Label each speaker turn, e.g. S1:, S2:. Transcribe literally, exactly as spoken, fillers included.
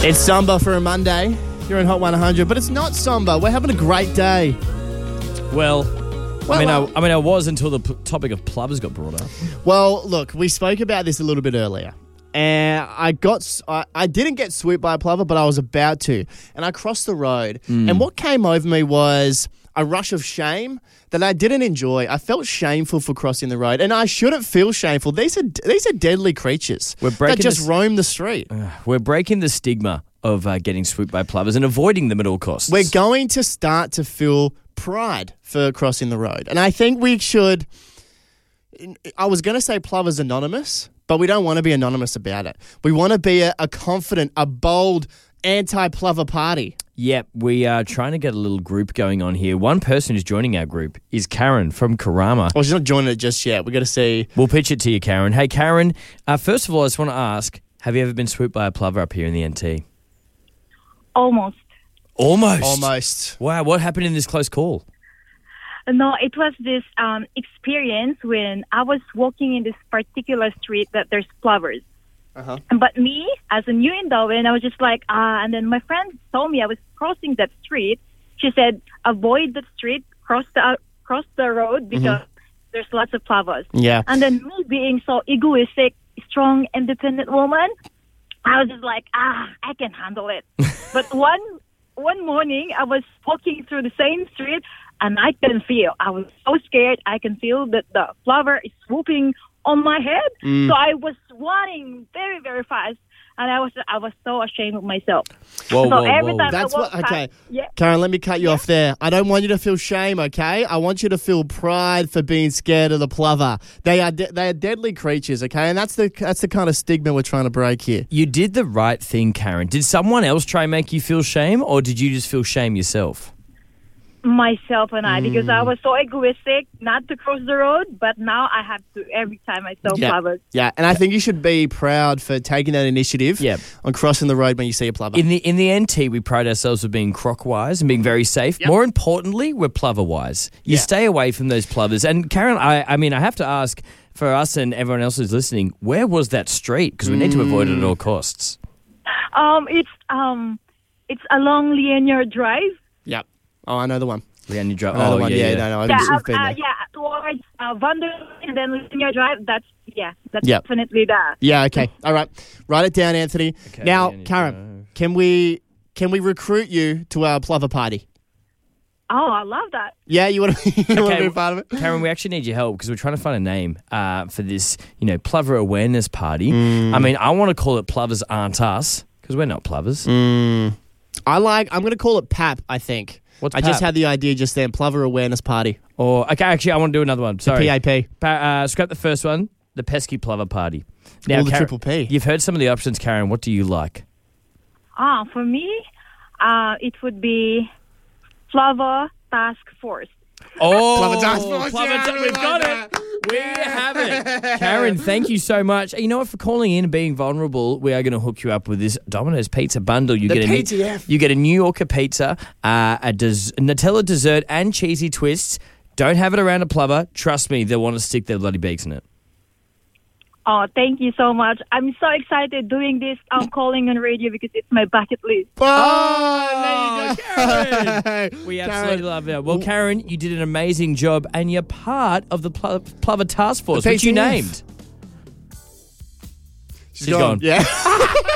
S1: It's Samba for a Monday. You're in Hot one hundred, but it's not Samba. We're having a great day.
S2: Well,
S1: Well,
S2: I mean,
S1: uh,
S2: I, I mean, I was until the p- topic of plovers got brought up.
S1: Well, look, we spoke about this a little bit earlier. And I got, s- I, I didn't get swooped by a plover, but I was about to. And I crossed the road. And what came over me was a rush of shame that I didn't enjoy. I felt shameful for crossing the road. And I shouldn't feel shameful. These are these are deadly creatures
S2: We're
S1: that
S2: breaking
S1: just
S2: this-
S1: roam the street.
S2: We're breaking the stigma of uh, getting swooped by plovers and avoiding them at all costs.
S1: We're going to start to feel pride for crossing the road. And I think we should, I was going to say Plovers Anonymous, but we don't want to be anonymous about it. We want to be a, a confident, a bold, anti-plover party.
S2: Yep, we are trying to get a little group going on here. One person who's joining our group is Karen from Karama.
S1: Well, she's not joining it just yet. We've got to see.
S2: We'll pitch it to you, Karen. Hey, Karen, uh, first of all, I just want to ask, have you ever been swooped by a plover up here in the N T?
S3: Almost.
S2: Almost.
S1: Almost.
S2: Wow, what happened in this close call?
S3: No, it was this um, experience when I was walking in this particular street that there's plovers.
S1: Uh-huh.
S3: But me, as a new in Darwin, I was just like, ah, and then my friend told me I was crossing that street. She said, avoid the street, cross the, uh, cross the road because there's lots of plovers.
S1: Yeah.
S3: And then me being so egoistic, strong, independent woman, I was just like, ah, I can handle it. But one one morning, I was walking through the same street, and I can feel, I was so scared, I can feel that the plover is swooping on my head.
S1: Mm.
S3: So I was running very, very fast, and I was I was so ashamed of myself.
S2: Whoa,
S3: so
S2: whoa,
S3: every
S2: whoa.
S3: time
S1: That's
S3: I
S1: what,
S3: walk
S1: okay.
S3: past, yeah.
S1: Karen, let me cut you off there. I don't want you to feel shame, okay? I want you to feel pride for being scared of the plover. They are de- they are deadly creatures, okay? And that's the that's the kind of stigma we're trying to break here.
S2: You did the right thing, Karen. Did someone else try and make you feel shame, or did you just feel shame yourself?
S3: Myself and I, because
S1: Mm.
S3: I was so egoistic not to cross the road, but now I have to every time I saw
S1: Yeah.
S3: plovers.
S1: Yeah, and I think you should be proud for taking that initiative
S2: Yep.
S1: on crossing the road when you see a plover.
S2: In the in the N T, we pride ourselves for being croc-wise and being very safe.
S1: Yep.
S2: More importantly, we're plover-wise. You
S1: Yeah.
S2: stay away from those plovers. And Karen, I, I mean, I have to ask, for us and everyone else who's listening, where was that street? Because we need to avoid it at all costs.
S3: Um, it's um, it's along Linear Drive.
S1: Yep. Oh, I know the one.
S2: Leanne, you drive.
S1: I know
S2: Oh,
S1: the one.
S2: yeah,
S1: Yeah,
S2: yeah.
S1: no, no, I've,
S3: Yeah,
S1: we've been
S3: uh,
S1: there.
S3: yeah, towards uh, Vanderlyn and then Linear Drive. That's yeah, that's
S1: Yep.
S3: definitely there.
S1: Yeah, okay. All right. Write it down, Anthony.
S2: Okay,
S1: now,
S2: Leanne, you
S1: Karen,
S2: drive.
S1: can we can we recruit you to our plover party?
S3: Oh, I love that.
S1: Yeah, you want to, you want to
S2: Okay,
S1: be a part of it?
S2: Karen, we actually need your help because we're trying to find a name uh, for this, you know, plover awareness party.
S1: Mm.
S2: I mean, I want to call it Plovers Aren't Us because we're not plovers.
S1: Mm. I like, I'm going to call it P A P, I think.
S2: What's
S1: I just
S2: P A P?
S1: had the idea just then, Plover Awareness Party.
S2: Or, okay, actually, I want to do another one. Sorry.
S1: P A P.
S2: Pa- uh, scrap the first one, the pesky plover party. Now,
S1: Or the
S2: Karen,
S1: triple P.
S2: You've heard some of the options, Karen. What do you like?
S3: Ah, for me, uh, it would be Plover Task Force.
S2: Oh,
S1: Plover Task Force,
S2: Plover
S1: yeah,
S2: Ta-
S1: we
S2: we've
S1: like
S2: got
S1: that.
S2: it. We have it. Karen, thank you so much. You know what? For calling in and being vulnerable, we are going to hook you up with this Domino's Pizza bundle. You
S1: The
S2: get a
S1: P T F.
S2: You get a New Yorker pizza, uh, a des- Nutella dessert, and cheesy twists. Don't have it around a plover. Trust me, they'll want to stick their bloody beaks in it.
S3: Oh, thank you so much. I'm so excited doing this. I'm calling on radio because it's my bucket list.
S1: Oh,
S2: Karen.
S1: Karen.
S2: We absolutely love it. Well, Karen, you did an amazing job, and you're part of the Plo- Plover Task Force,
S1: The
S2: which you
S1: P T F.
S2: named.
S1: She's
S2: She's gone.
S1: Yeah.